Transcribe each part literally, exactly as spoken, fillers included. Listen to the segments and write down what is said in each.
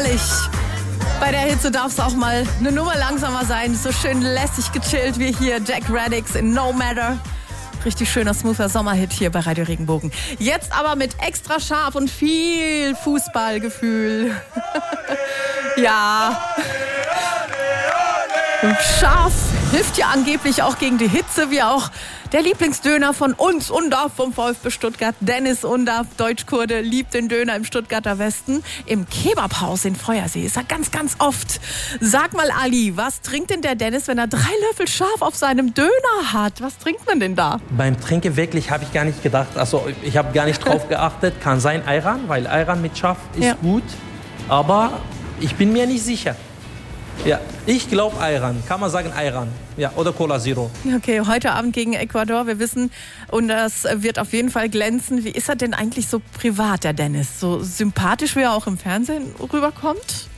herrlich. Bei der Hitze darf es auch mal eine Nummer langsamer sein. So schön lässig gechillt wie hier Jack Radix in No Matter. Richtig schöner, smoother Sommerhit hier bei Radio Regenbogen. Jetzt aber mit extra scharf und viel Fußballgefühl. Ja. Scharf hilft ja angeblich auch gegen die Hitze, wie auch der Lieblingsdöner von uns, Undav vom VfB Stuttgart. Dennis Undav, Deutschkurde, liebt den Döner im Stuttgarter Westen. Im Kebabhaus in Feuersee ist er ganz, ganz oft. Sag mal, Ali, was trinkt denn der Dennis, wenn er drei Löffel scharf auf seinem Döner hat? Was trinkt man denn da? Beim Trinken wirklich habe ich gar nicht gedacht. Also ich habe gar nicht drauf geachtet. Kann sein Ayran, weil Ayran mit scharf ist ja gut. Aber ich bin mir nicht sicher. Ja, ich glaube Ayran. Kann man sagen Ayran. Ja, oder Cola Zero. Okay, heute Abend gegen Ecuador. Wir wissen, und das wird auf jeden Fall glänzen. Wie ist er denn eigentlich so privat, der Dennis? So sympathisch, wie er auch im Fernsehen rüberkommt?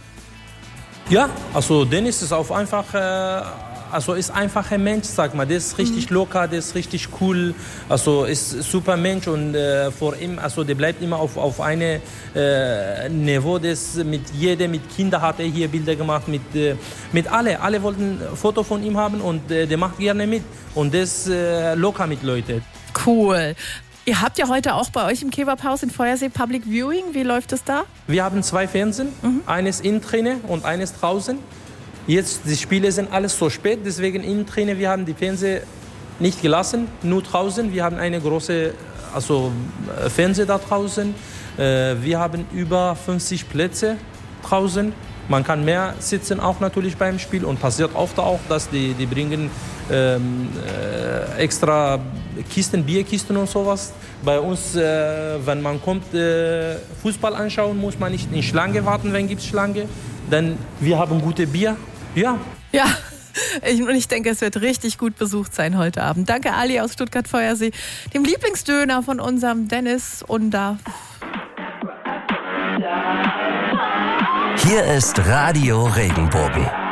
Ja, also Dennis ist auf einfach, äh, also ist einfach ein Mensch, sag mal. Der ist richtig mhm. locker, der ist richtig cool. Also ist ein super Mensch und äh, vor ihm, also der bleibt immer auf auf eine äh, Niveau. Das mit jedem, mit Kindern hat er hier Bilder gemacht, mit äh, mit alle, alle wollten ein Foto von ihm haben und äh, der macht gerne mit und der ist äh, locker mit Leuten. Cool. Ihr habt ja heute auch bei euch im Kebabhaus in Feuersee Public Viewing. Wie läuft das da? Wir haben zwei Fernsehen, mhm. eines innen drinne und eines draußen. Jetzt, die Spiele sind alles so spät, deswegen innen drinne, wir haben die Fernseher nicht gelassen, nur draußen. Wir haben eine große also, Fernseher da draußen. Wir haben über fünfzig Plätze draußen. Man kann mehr sitzen auch natürlich beim Spiel und passiert oft auch, dass die, die bringen ähm, äh, extra Kisten, Bierkisten und sowas. Bei uns, äh, wenn man kommt, äh, Fußball anschauen, muss man nicht in Schlange warten, wenn es Schlange. Denn wir haben gute Bier. Ja. Ja, ich, und ich denke, es wird richtig gut besucht sein heute Abend. Danke, Ali aus Stuttgart-Feuersee, dem Lieblingsdöner von unserem Dennis Undav. Hier ist Radio Regenbogen.